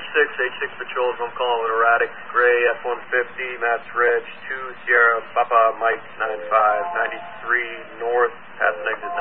H6 patrols, I'm calling with erratic, gray F-150, Matt's Reg, 2 Sierra, Papa Mike 95, 93 north, pass and exit